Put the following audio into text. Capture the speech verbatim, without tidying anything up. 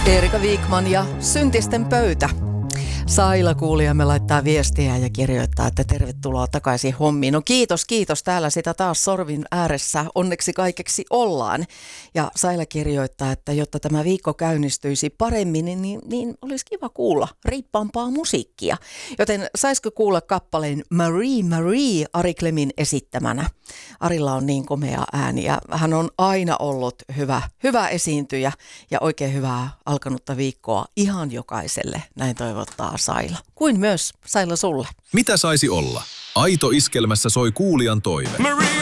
Erika Wikman ja Syntisten pöytä. Saila kuulijamme laittaa viestiä ja kirjoittaa, että tervetuloa takaisin hommiin. No kiitos, kiitos. Täällä sitä taas sorvin ääressä onneksi kaikeksi ollaan. Ja Saila kirjoittaa, että jotta tämä viikko käynnistyisi paremmin, niin, niin, niin olisi kiva kuulla riippaampaa musiikkia. Joten saisiko kuulla kappaleen Marie Marie Ari Klemin esittämänä? Arilla on niin komea ääni ja hän on aina ollut hyvä, hyvä esiintyjä ja oikein hyvää alkanutta viikkoa ihan jokaiselle. Näin toivottaa Saila. Kuin myös Saila sulle. Mitä saisi olla? Aito iskelmässä soi kuulijan toive. Marie!